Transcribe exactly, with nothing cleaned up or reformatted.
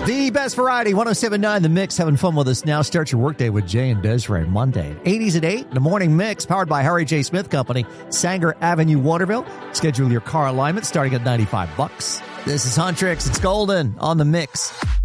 The best variety, one oh seven point nine The Mix. Having fun with us now. Start your workday with Jay and Desiree. Monday, eighties at eight. The Morning Mix, powered by Harry J. Smith Company, Sanger Avenue, Waterville. Schedule your car alignment starting at ninety-five bucks. This is Huntrix. It's Golden on The Mix.